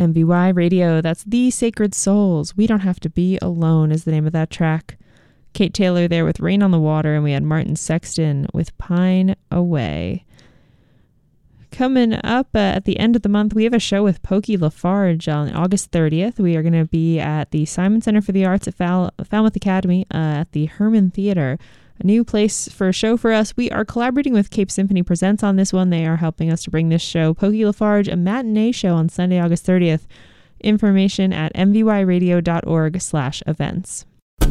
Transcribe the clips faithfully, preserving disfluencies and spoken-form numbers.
M V Y Radio, that's The Sacred Souls. We Don't Have to Be Alone is the name of that track. Kate Taylor there with Rain on the Water, and we had Martin Sexton with Pine Away. Coming up uh, at the end of the month, we have a show with Pokey Lafarge on August thirtieth. We are going to be at the Simon Center for the Arts at Fal- Falmouth Academy uh, at the Herman Theater. A new place for a show for us. We are collaborating with Cape Symphony Presents on this one. They are helping us to bring this show, Pokey Lafarge, a matinee show on Sunday, August thirtieth. Information at mvyradio.org slash events.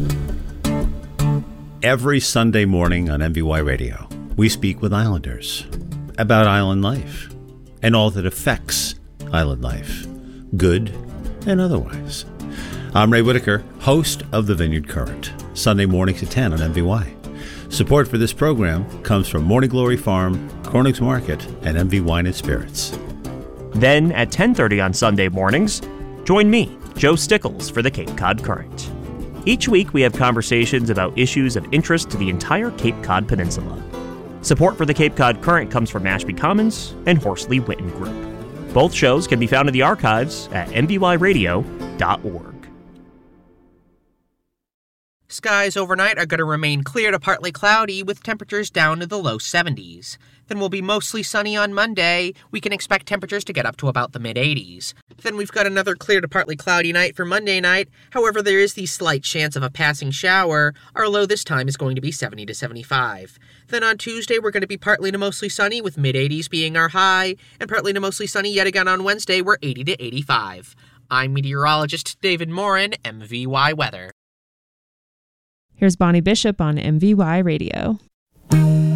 Every Sunday morning on M V Y Radio, we speak with Islanders about island life and all that affects island life, good and otherwise. I'm Ray Whitaker, host of The Vineyard Current, Sunday mornings at ten on M V Y. Support for this program comes from Morning Glory Farm, Corning's Market, and M V Wine and Spirits. Then at ten thirty on Sunday mornings, join me, Joe Stickles, for the Cape Cod Current. Each week we have conversations about issues of interest to the entire Cape Cod Peninsula. Support for the Cape Cod Current comes from Mashpee Commons and Horsley Witten Group. Both shows can be found in the archives at m v y radio dot org. Skies overnight are going to remain clear to partly cloudy with temperatures down to the low seventies. Then we'll be mostly sunny on Monday. We can expect temperatures to get up to about the mid-eighties. Then we've got another clear to partly cloudy night for Monday night. However, there is the slight chance of a passing shower. Our low this time is going to be seventy to seventy-five. Then on Tuesday, we're going to be partly to mostly sunny with mid-eighties being our high, and partly to mostly sunny yet again on Wednesday, we're eighty to eighty-five. I'm meteorologist David Morin, M V Y Weather. Here's Bonnie Bishop on M V Y Radio.